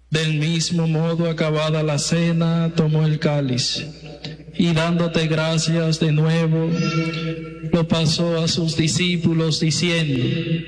Del mismo modo, acabada la cena, tomó el cáliz y dándote gracias de nuevo, lo pasó a sus discípulos diciendo: